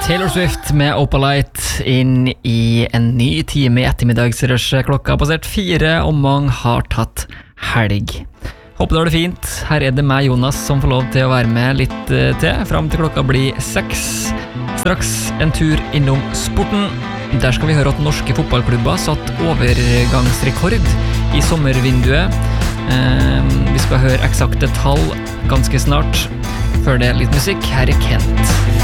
Taylor Swift med Opalite inn i en ny time i ettermiddagsrush. Klokka har passert 4 og mange har tatt helg. Håper du har det fint. Her er det meg, Jonas, som får lov til å være med litt til, frem til klokka blir 6. Straks en tur innom sporten. Der skal vi høre at norske fotballklubber satt overgangsrekord i sommervinduet. Vi skal høre eksakte tall ganske snart. Før det litt musikk, her er Kent.